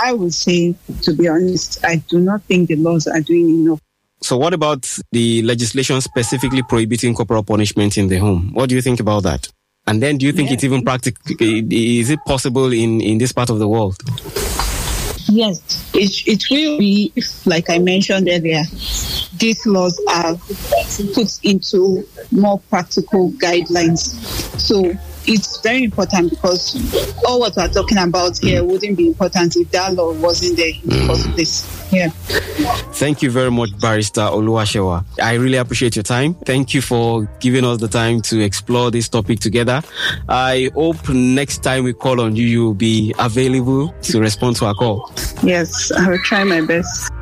I would say, to be honest, I do not think the laws are doing enough. So what about the legislation specifically prohibiting corporal punishment in the home? What do you think about that? And then do you think it's even practical? Is it possible in this part of the world? Yes, it will be if, like I mentioned earlier, these laws are put into more practical guidelines. So it's very important, because all what we're talking about here wouldn't be important if that law wasn't there in the first place. Yeah. Thank you very much, Barrister Oluwasewa. I really appreciate your time. Thank you for giving us the time to explore this topic together. I hope next time we call on you, you'll be available to respond to our call. Yes, I will try my best.